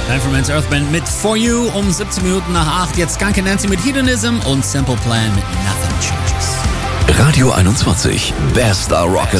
Man's Earth Band mit For You um 17 Minuten nach 8. Jetzt Skank Nancy mit Hedonism und Simple Plan mit Nothing Changes. Radio 21, bester Rock